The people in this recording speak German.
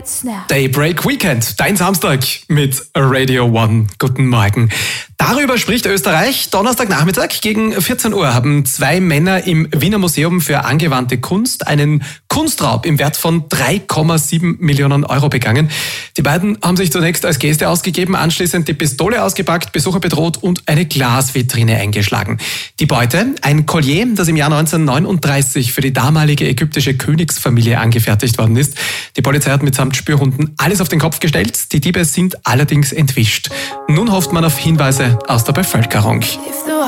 It's now. Daybreak Weekend, dein Samstag mit Radio One. Guten Morgen. Darüber spricht Österreich. Donnerstagnachmittag gegen 14 Uhr haben 2 Männer im Wiener Museum für angewandte Kunst einen Kunstraub im Wert von 3,7 Millionen Euro begangen. Die beiden haben sich zunächst als Gäste ausgegeben, anschließend die Pistole ausgepackt, Besucher bedroht und eine Glasvitrine eingeschlagen. Die Beute, ein Collier, das im Jahr 1939 für die damalige ägyptische Königsfamilie angefertigt worden ist. Die Polizei hat mitsamt Spürhunden alles auf den Kopf gestellt. Die Diebe sind allerdings entwischt. Nun hofft man auf Hinweise aus der Bevölkerung.